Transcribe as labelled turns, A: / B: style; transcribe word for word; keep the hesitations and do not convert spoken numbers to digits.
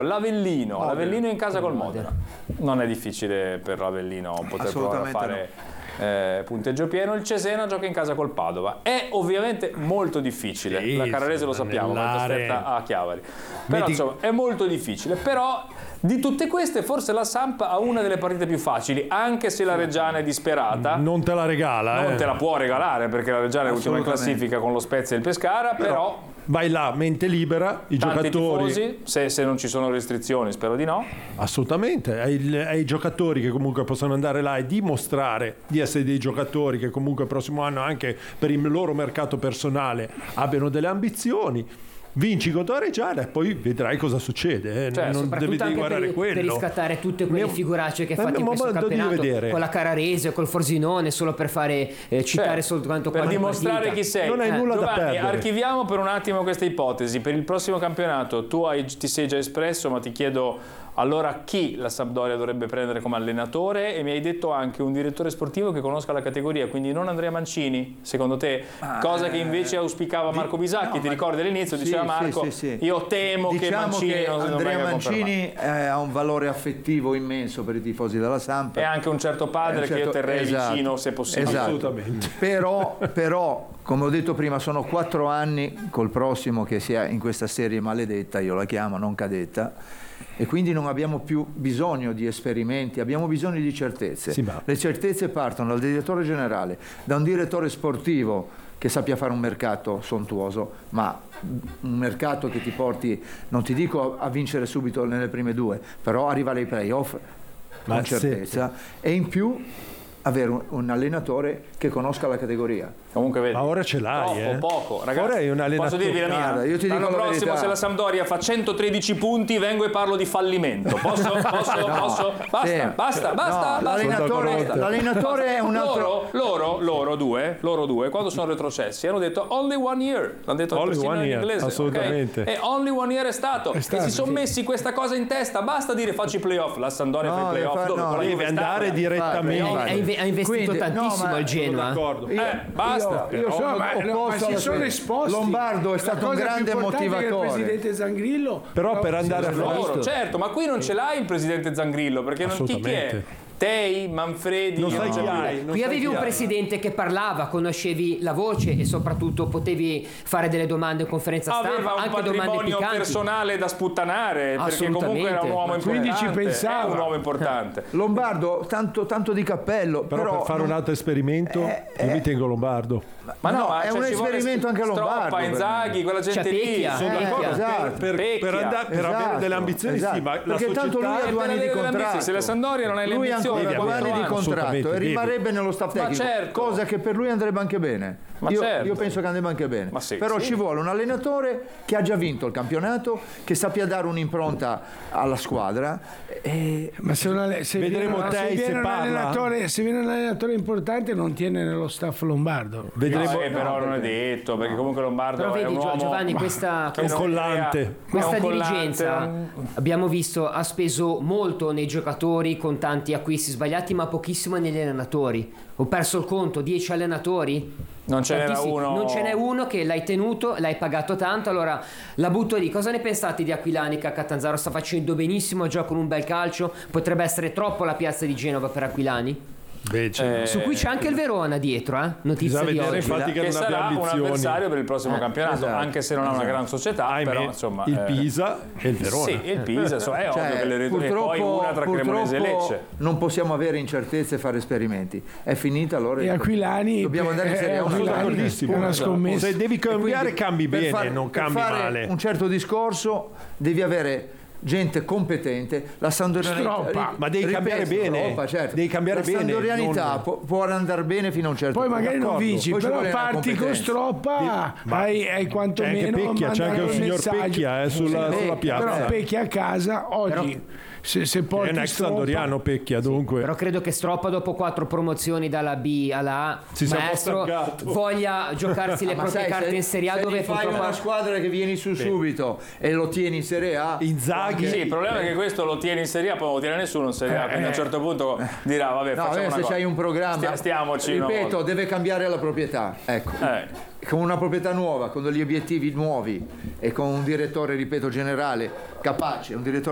A: L'Avellino, oh, l'Avellino in casa col Modena. Non è difficile per l'Avellino poter provare a fare no. eh, punteggio pieno. Il Cesena gioca in casa col Padova. È ovviamente molto difficile. Sì, la Carrarese lo sappiamo, molto stretta a Chiavari. Però Metti... insomma è molto difficile. Però di tutte queste forse la Samp ha una delle partite più facili, anche se la Reggiana è disperata.
B: Non te la regala.
A: Non
B: eh.
A: te la può regalare perché la Reggiana è ultima in classifica con lo Spezia e il Pescara, però... però
B: vai là, mente libera, i
A: tanti
B: giocatori
A: tifosi, se, se non ci sono restrizioni, spero di no.
B: Assolutamente, ai, ai giocatori che comunque possono andare là e dimostrare di essere dei giocatori che comunque il prossimo anno anche per il loro mercato personale abbiano delle ambizioni. Vinci contro la Reggiana e poi vedrai cosa succede, eh.
C: Cioè,
B: non devi guardare
C: per,
B: quello
C: per riscattare tutte quelle
B: Abbiamo,
C: figuracce che fate in questo campionato con la Carrarese, col Forzinone, solo per fare eh, citare cioè, soltanto
A: per dimostrare partita. Chi sei.
B: Non hai
A: eh.
B: nulla
A: Giovanni,
B: da perdere.
A: Archiviamo per un attimo questa ipotesi. Per il prossimo campionato tu hai, ti sei già espresso, ma ti chiedo allora chi la Sampdoria dovrebbe prendere come allenatore, e mi hai detto anche un direttore sportivo che conosca la categoria, quindi non Andrea Mancini, secondo te, ah, cosa che invece auspicava Marco Bisacchi, no, ti ricordi all'inizio, sì, diceva Marco, sì, sì, sì. io temo
D: diciamo
A: che Mancini
D: che
A: non,
D: Andrea
A: non
D: Mancini eh, ha un valore affettivo immenso per i tifosi della Samp
A: e anche un certo padre un certo, che io terrei esatto, vicino se possibile.
D: Esatto.
B: Assolutamente.
D: Però, però come ho detto prima, sono quattro anni col prossimo che sia in questa serie maledetta, io la chiamo non cadetta, e quindi non abbiamo più bisogno di esperimenti, abbiamo bisogno di certezze.
B: Sì, ma...
D: le certezze partono dal direttore generale, da un direttore sportivo che sappia fare un mercato sontuoso, ma un mercato che ti porti, non ti dico a vincere subito nelle prime due, però arrivare ai playoff
B: ma
D: con certezza, sì. E in più avere un, un allenatore che conosca la categoria.
A: Comunque vedi,
B: ma ora ce l'hai,
A: troppo,
B: eh?
A: poco, ragazzi.
B: Ora è un allenatore.
A: Posso dirvi la mia?
D: Guarda, io ti
A: L'anno
D: dico la
A: prossimo
D: verità.
A: se la Sampdoria fa centotredici punti vengo e parlo di fallimento. Posso? Posso?
D: No.
A: Posso? Basta,
D: sì.
A: basta, basta,
D: no,
A: basta.
D: L'allenatore, l'allenatore è un altro.
A: Loro, loro, loro due, loro due, quando sono retrocessi, hanno detto only one year. L'hanno detto
B: only
A: persino
B: one
A: in
B: year,
A: inglese.
B: assolutamente.
A: Okay? E only one year è stato.
E: È stato
A: e si sono
E: sì.
A: messi questa cosa in testa. Basta dire faccio i playoff. La Sampdoria
D: No,
A: fa i playoff.
D: fa,
A: Dove?
D: no,
B: deve andare direttamente.
C: Ha investito
D: Quindi,
C: tantissimo
D: no,
C: il Genoa.
D: Io,
A: eh, basta.
D: Io, io
E: no,
D: sono
E: ma, no, ma si sono esposti.
D: Lombardo è stato un grande motivatore.
E: Il presidente Zangrillo.
B: Però per andare a
A: loro, certo, ma qui non ce l'hai il presidente Zangrillo, perché non chi, chi è? Tei, Manfredi,
B: non sai
A: no.
B: chi hai.
C: Qui avevi un presidente che parlava, conoscevi la voce e soprattutto potevi fare delle domande in conferenza stampa,
A: aveva un
C: anche domande
A: patrimonio
C: piccanti.
A: personale da sputtanare, perché comunque era un uomo importante.
E: Quindi ci pensava.
A: È un uomo importante.
D: Lombardo, tanto, tanto di cappello.
B: Però,
D: però
B: per fare
D: non...
B: un altro esperimento
D: eh,
B: io
D: eh,
B: mi tengo Lombardo.
A: Ma no,
D: no
A: ma
D: è
A: cioè,
D: un
A: ci
D: esperimento anche a Lombardo.
A: Stroppa, Inzaghi, quella gente
C: C'è
A: lì.
C: Pecchia,
A: Sono
C: eh,
A: d'accordo.
D: esatto.
B: Per, per, per, andare, per
D: esatto,
B: avere delle ambizioni
D: esatto.
B: sì, ma
D: perché
B: la società
D: tanto lui ha due anni di contratto.
A: Se la Sampdoria non ha le
D: lui ha
A: ambizioni,
D: ancora due anni di contratto e rimarrebbe nello staff
A: Ma
D: tecnico,
A: certo.
D: cosa che per lui andrebbe anche bene.
A: Ma
D: io,
A: certo.
D: io penso che andrebbe anche bene.
A: Ma sì,
D: però
A: sì.
D: ci vuole un allenatore che ha già vinto il campionato, che sappia dare un'impronta alla squadra. E...
E: Ma se, una, se
B: vedremo
E: viene,
B: te
E: se
B: se
E: viene un
B: parla.
E: allenatore, se viene un allenatore importante non tiene nello staff lombardo.
B: Vedremo,
A: no, eh, però non è detto, perché comunque Lombardo
C: però
A: è
C: vedi
A: un uomo
C: Giovanni, questa,
B: è un collante.
C: questa
A: è un
C: dirigenza
A: collante.
C: abbiamo visto ha speso molto nei giocatori con tanti acquisti sbagliati, ma pochissimo negli allenatori. Ho perso il conto, dieci allenatori.
A: Non ce n'era uno.
C: Non ce n'è uno che l'hai tenuto, l'hai pagato tanto, allora la butto lì. Cosa ne pensate di Aquilani, che a Catanzaro sta facendo benissimo, gioca un bel calcio? Potrebbe essere troppo la piazza di Genova per Aquilani?
B: Invece,
C: eh, su cui c'è anche il Verona dietro, eh? Notizia di oggi,
B: infatti, che,
A: che
B: non
A: sarà
B: abbia
A: un
B: ambizioni.
A: avversario per il prossimo
C: eh,
A: campionato,
D: esatto,
A: anche se non
D: esatto.
A: ha una gran società.
B: Ahimè,
A: però insomma
B: il
A: eh,
B: Pisa e il Verona.
A: sì, il Pisa, insomma, è
D: Cioè,
A: ovvio che le redoni, e poi una tra Cremonese e Lecce.
D: Non possiamo avere incertezze e fare esperimenti. È finita allora.
E: E Aquilani
D: dobbiamo andare in Serie A.
B: Sono d'accordissimo.
E: è una scommessa.
B: Se devi cambiare,
D: Quindi,
B: cambi
D: per
B: bene,
D: fare-
B: non
D: per
B: cambi
D: fare
B: male.
D: un certo discorso devi avere gente competente, la sandorianità,
E: Stroppa.
B: Ma devi cambiare bene.
D: Stroppa, certo.
B: Devi cambiare
D: la
B: bene,
D: sandorianità
B: non-
D: può, può andare bene fino a un certo
E: Poi
D: punto.
E: magari non
D: D'accordo.
E: vinci,
D: Poi ci
E: però
D: vuole la
E: parti con
D: competenza.
E: Stroppa, hai, hai
B: C'è
E: quantomeno
B: anche Pecchia, c'è anche
E: mandare
B: un
E: un
B: signor
E: messaggio.
B: Pecchia eh, sulla,
D: Sì,
B: sulla piazza.
E: Però Pecchia a casa oggi, se, se
B: È
E: porti
B: un ex
E: Stroppa,
B: Sandoriano Pecchia, dunque.
C: però credo che Stroppa dopo quattro promozioni dalla B alla A,
B: Si sia un po'
C: maestro,
B: stancato.
C: voglia giocarsi le
D: Ma
C: proprie
D: sai,
C: carte
D: se-
C: in Serie A,
D: se
C: dove
D: ti fai
C: purtroppo
D: una squadra che vieni su subito e lo tieni in Serie A,
B: Inzaghi.
A: Sì, il problema è che questo lo tieni in Serie A, poi non lo tiene nessuno in Serie A, quindi a un certo punto dirà vabbè,
D: no,
A: facciamo
D: eh,
A: una
D: se
A: cosa.
D: c'hai un programma,
A: Stia- stiamoci una
D: ripeto,
A: volta.
D: deve cambiare la proprietà, ecco.
A: Eh.
D: Con una proprietà nuova, con degli obiettivi nuovi e con un direttore, ripeto, generale capace, un direttore